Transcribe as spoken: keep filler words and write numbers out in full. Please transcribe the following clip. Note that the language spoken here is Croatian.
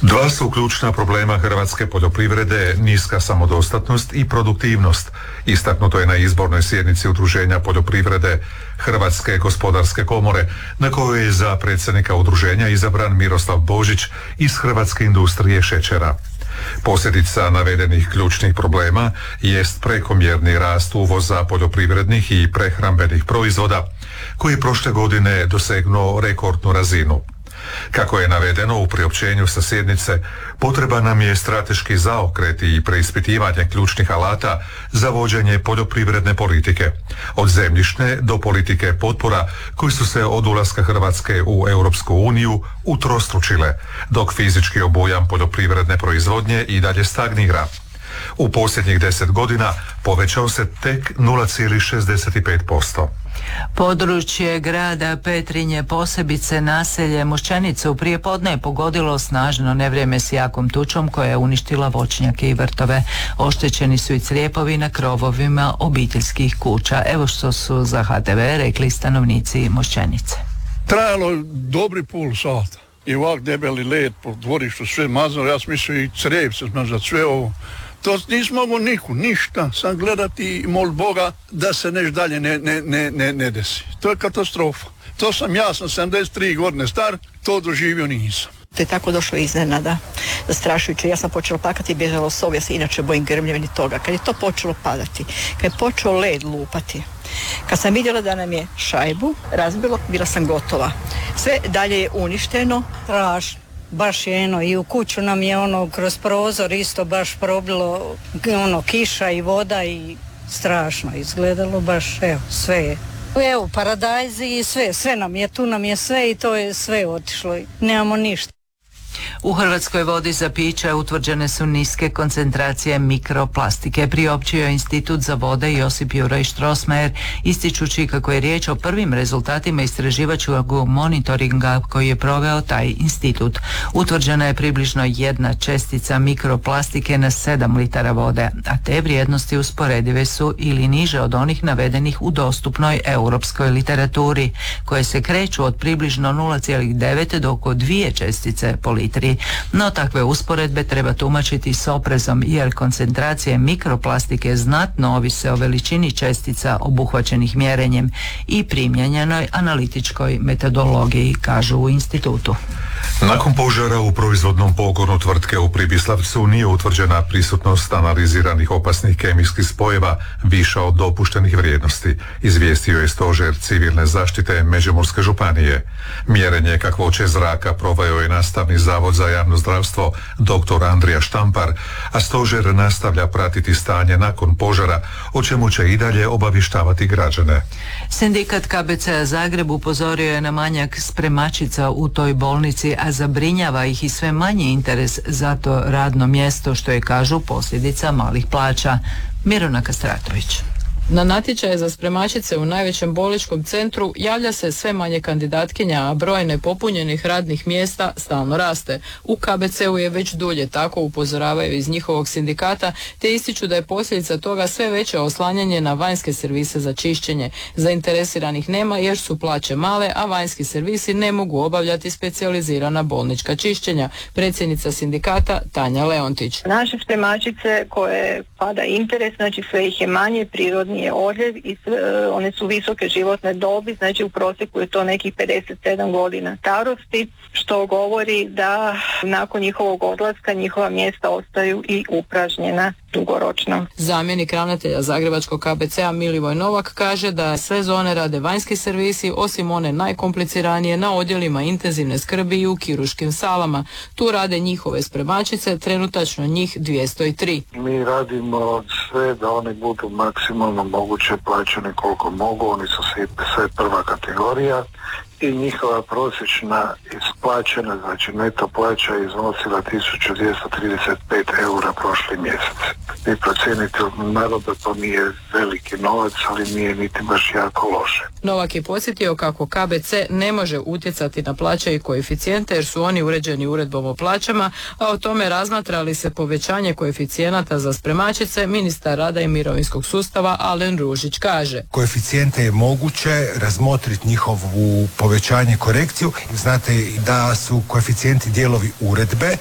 Dva su ključna problema hrvatske poljoprivrede, niska samodostatnost i produktivnost. Istaknuto je na izbornoj sjednici Udruženja poljoprivrede Hrvatske gospodarske komore, na kojoj je za predsjednika udruženja izabran Miroslav Božić iz Hrvatske industrije šećera. Posljedica navedenih ključnih problema jest prekomjerni rast uvoza poljoprivrednih i prehrambenih proizvoda, koji je prošle godine dosegnuo rekordnu razinu. Kako je navedeno u priopćenju sa sjednice, potreba nam je strateški zaokret i preispitivanje ključnih alata za vođenje poljoprivredne politike, od zemljišne do politike potpora koji su se od ulaska Hrvatske u Europsku uniju utrostručile, dok fizički obujam poljoprivredne proizvodnje i dalje stagnira. U posljednjih deset godina povećao se tek nula zarez šezdeset pet posto. Područje grada Petrinje, posebice naselje Mošćanicu, prije podne je pogodilo snažno nevrijeme s jakom tučom koja je uništila voćnjake i vrtove. Oštećeni su i crijepovi na krovovima obiteljskih kuća. Evo što su za H T V rekli stanovnici Mošćanice. Trajalo je dobri pol sata i ovak debeli led po dvorištu, sve mazno, ja sam mislio i crijev se zmazat, sve ovo. To nismo mogu niku, ništa, sam gledati i mol Boga da se neš dalje ne, ne, ne, ne, ne desi. To je katastrofa. To sam, ja sam sedamdeset tri godine star, to doživio nisam. To je tako došlo iznenada, zastrašujuće. Ja sam počela plakati i bježala u sobu, ja se inače bojim grmljevini toga. Kad je to počelo padati, kad je počeo led lupati, kad sam vidjela da nam je šajbu razbilo, bila sam gotova. Sve dalje je uništeno. Strašno. Baš je eno, i u kuću nam je ono kroz prozor isto baš probilo ono kiša i voda i strašno izgledalo baš, evo, sve je. Evo, paradajzi i sve, sve nam je, tu nam je sve i to je sve otišlo, nemamo ništa. U Hrvatskoj vodi za piće utvrđene su niske koncentracije mikroplastike, priopćio je Institut za vode Josip Juraj Strossmayer, ističući kako je riječ o prvim rezultatima istraživačkog monitoringa koji je proveo taj institut. Utvrđena je približno jedna čestica mikroplastike na sedam litara vode, a te vrijednosti usporedive su ili niže od onih navedenih u dostupnoj europskoj literaturi, koje se kreću od približno nula zarez devet do oko dvije čestice po litri. No takve usporedbe treba tumačiti s oprezom jer koncentracije mikroplastike znatno ovise o veličini čestica obuhvaćenih mjerenjem i primjenjenoj analitičkoj metodologiji, kažu u institutu. Nakon požara u proizvodnom pogonu tvrtke u Pribislavcu nije utvrđena prisutnost analiziranih opasnih kemijskih spojeva viša od dopuštenih vrijednosti, izvijestio je Stožer civilne zaštite Međimurske županije. Mjerenje kakvoće zraka proveo je Nastavni zavod za javno zdravstvo dr. Andrija Štampar, a Stožer nastavlja pratiti stanje nakon požara, o čemu će i dalje obavještavati građane. Sindikat K B C-a Zagreb upozorio je na manjak spremačica u toj bolnici, a zabrinjava ih i sve manji interes za to radno mjesto, što je, kažu, posljedica malih plaća. Mirona Kastratović. Na natječaje za spremačice u najvećem bolničkom centru javlja se sve manje kandidatkinja, a broj nepopunjenih radnih mjesta stalno raste. U K B C-u je već dulje tako, upozoravaju iz njihovog sindikata, te ističu da je posljedica toga sve veće oslanjanje na vanjske servise za čišćenje. Zainteresiranih nema jer su plaće male, a vanjski servisi ne mogu obavljati specijalizirana bolnička čišćenja. Predsjednica sindikata Tanja Leontić. Naše spremačice koje pada interes, znači sve ih je manje, prirodni je odljev i uh, one su visoke životne dobi, znači u prosjeku je to nekih pedeset sedam godina starosti, što govori da nakon njihovog odlaska njihova mjesta ostaju i upražnjena dugoročno. Zamjenik ravnatelja Zagrebačkog K B C-a Milivoj Novak kaže da sve zone rade vanjski servisi, osim one najkompliciranije na odjelima intenzivne skrbi i u kirurškim salama. Tu rade njihove spremačice, trenutačno njih dvjesto tri. Mi radimo sve da one budu maksimalno moguće plaćene koliko mogu, oni su sve, sve prva kategorija i njihova prosječna isplaćena, znači neto plaća iznosila tisuću dvjesto trideset pet eura prošli mjesec. Vi procijenite, naravno da to nije veliki novac, ali nije niti baš jako loše. Novak je podsjetio kako K B C ne može utjecati na plaće i koeficijente jer su oni uređeni uredbom o plaćama, a o tome razmatra li se povećanje koeficijenata za spremačice, ministar rada i mirovinskog sustava Alen Ružić kaže. Koeficijente je moguće razmotriti njihovu povećanje, korekciju. Znate da su koeficijenti dijelovi uredbe